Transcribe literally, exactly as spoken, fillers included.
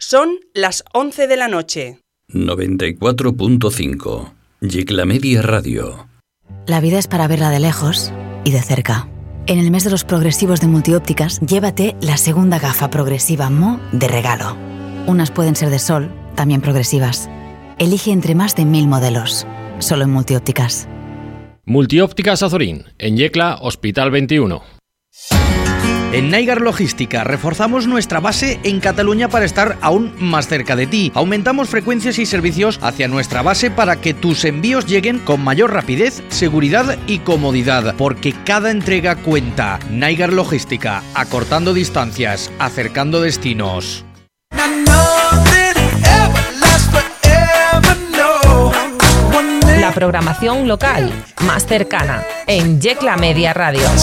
Son las once de la noche. noventa y cuatro punto cinco. Yecla Media Radio. La vida es para verla de lejos y de cerca. En el mes de los progresivos de Multiópticas, llévate la segunda gafa progresiva M O de regalo. Unas pueden ser de sol, también progresivas. Elige entre más de mil modelos. Solo en Multiópticas. Multiópticas Azorín, en Yecla, Hospital veintiuno. En Naigar Logística reforzamos nuestra base en Cataluña para estar aún más cerca de ti. Aumentamos frecuencias y servicios hacia nuestra base para que tus envíos lleguen con mayor rapidez, seguridad y comodidad, porque cada entrega cuenta. Naigar Logística, acortando distancias, acercando destinos. La programación local más cercana en Yecla Media Radio.